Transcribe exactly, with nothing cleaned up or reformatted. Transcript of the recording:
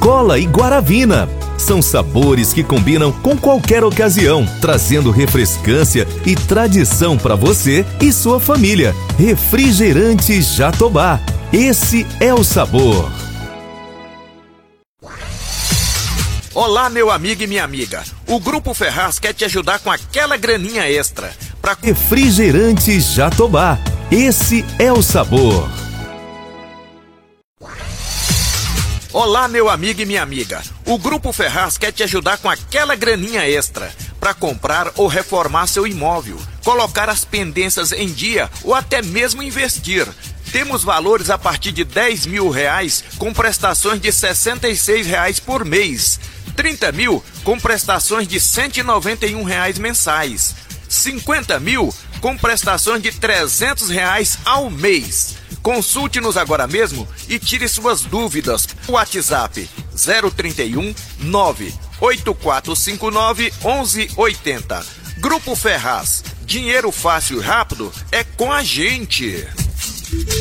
Coca-Cola e Guaravina. São sabores que combinam com qualquer ocasião, trazendo refrescância e tradição para você e sua família. Refrigerante Jatobá. Esse é o sabor. Olá, meu amigo e minha amiga. O Grupo Ferraz quer te ajudar com aquela graninha extra. Pra... Refrigerante Jatobá. Esse é o sabor. Olá, meu amigo e minha amiga. O Grupo Ferraz quer te ajudar com aquela graninha extra para comprar ou reformar seu imóvel, colocar as pendências em dia ou até mesmo investir. Temos valores a partir de dez mil reais com prestações de sessenta e seis reais por mês, trinta mil com prestações de cento e noventa e um reais mensais, cinquenta mil com prestações de trezentos reais ao mês. Consulte-nos agora mesmo e tire suas dúvidas. WhatsApp zero trinta e um, nove oito quatro cinco nove, onze oitenta. Grupo Ferraz. Dinheiro fácil e rápido é com a gente.